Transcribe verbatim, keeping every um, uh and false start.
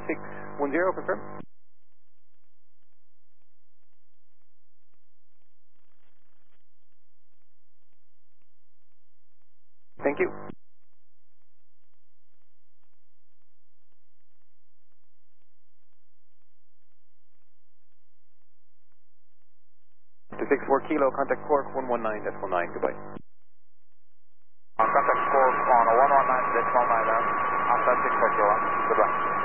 six one zero, confirm. Thank you. two six four kilo, contact Cork one one nine decimal nine, goodbye. Uh, contact Cork on one one nine decimal nine, after six four kilo, goodbye.